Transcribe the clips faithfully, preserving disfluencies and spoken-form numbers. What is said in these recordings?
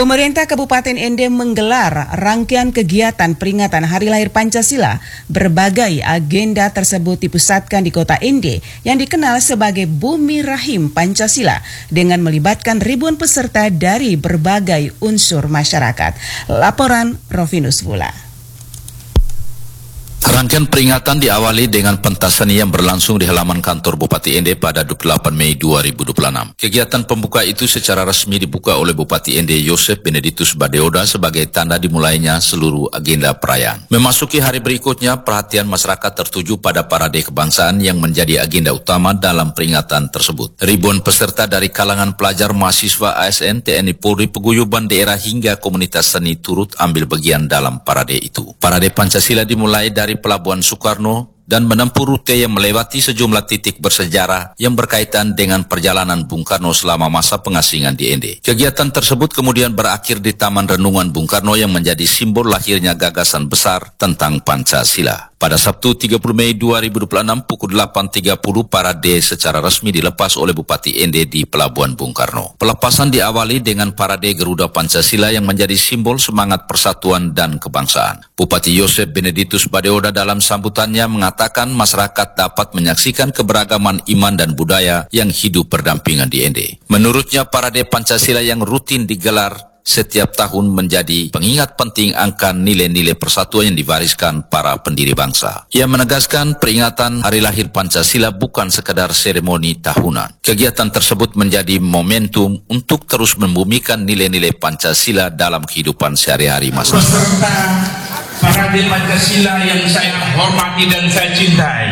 Pemerintah Kabupaten Ende menggelar rangkaian kegiatan peringatan Hari Lahir Pancasila. Berbagai agenda tersebut dipusatkan di Kota Ende yang dikenal sebagai Bumi Rahim Pancasila dengan melibatkan ribuan peserta dari berbagai unsur masyarakat. Laporan Rovinus Bula. Rangkaian peringatan diawali dengan pentas seni yang berlangsung di halaman kantor Bupati Ende pada dua puluh delapan Mei dua ribu dua puluh enam. Kegiatan pembuka itu secara resmi dibuka oleh Bupati Ende Yosef Benedictus Badeoda sebagai tanda dimulainya seluruh agenda perayaan. Memasuki hari berikutnya, perhatian masyarakat tertuju pada parade kebangsaan yang menjadi agenda utama dalam peringatan tersebut. Ribuan peserta dari kalangan pelajar, mahasiswa, A S N, T N I Polri, peguyuban daerah hingga komunitas seni turut ambil bagian dalam parade itu. Parade Pancasila dimulai dari Pelabuhan Soekarno dan menempuh rute yang melewati sejumlah titik bersejarah yang berkaitan dengan perjalanan Bung Karno selama masa pengasingan di Ende. Kegiatan tersebut kemudian berakhir di Taman Renungan Bung Karno yang menjadi simbol lahirnya gagasan besar tentang Pancasila. Pada Sabtu tiga puluh Mei dua ribu dua puluh enam pukul delapan tiga puluh parade secara resmi dilepas oleh Bupati Ende di Pelabuhan Bung Karno. Pelepasan diawali dengan parade Garuda Pancasila yang menjadi simbol semangat persatuan dan kebangsaan. Bupati Yosef Benedictus Badeoda dalam sambutannya mengatakan masyarakat dapat menyaksikan keberagaman iman dan budaya yang hidup berdampingan di Ende. Menurutnya parade Pancasila yang rutin digelar setiap tahun menjadi pengingat penting akan nilai-nilai persatuan yang diwariskan para pendiri bangsa. Ia menegaskan peringatan Hari Lahir Pancasila bukan sekadar seremoni tahunan. Kegiatan tersebut menjadi momentum untuk terus membumikan nilai-nilai Pancasila dalam kehidupan sehari-hari masyarakat. Peserta parade Pancasila yang saya hormati dan saya cintai,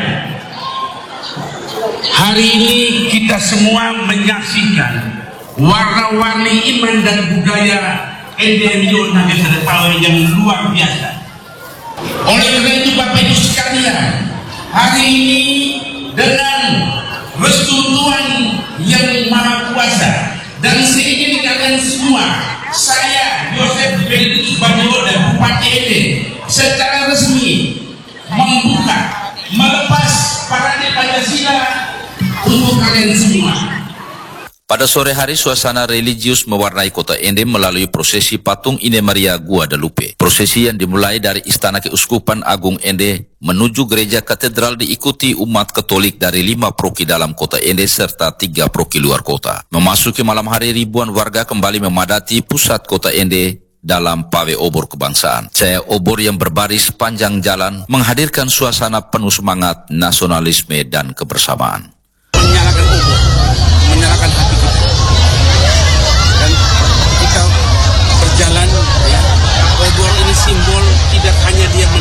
hari ini kita semua menyaksikan warna-warni iman dan budaya Ende Naga Tawe yang luar biasa. Oleh karena itu Bapak Ibu sekalian, hari ini dengan restu Tuhan yang Maha Kuasa dan seingin kalian semua, saya Yosef Benedictus Badeoda Bupati Ende secara resmi membuka, melepas parade Pancasila untuk kalian semua. Pada sore hari, suasana religius mewarnai kota Ende melalui prosesi patung Ine Maria Guadalupe. Prosesi yang dimulai dari Istana Keuskupan Agung Ende menuju Gereja Katedral diikuti umat Katolik dari lima proki dalam kota Ende serta tiga proki luar kota. Memasuki malam hari, ribuan warga kembali memadati pusat kota Ende dalam pawai obor kebangsaan. Cahaya obor yang berbaris sepanjang jalan menghadirkan suasana penuh semangat nasionalisme dan kebersamaan.